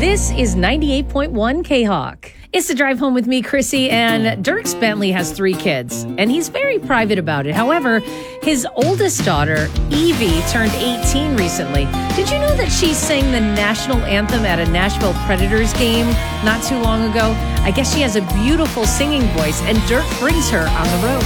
This is 98.1 K-Hawk. It's the drive home with me, Chrissy, and Dierks Bentley has 3 kids, and he's very private about it. However, his oldest daughter, Evie, turned 18 recently. Did you know that she sang the national anthem at a Nashville Predators game not too long ago? I guess she has a beautiful singing voice, and Dirk brings her on the road.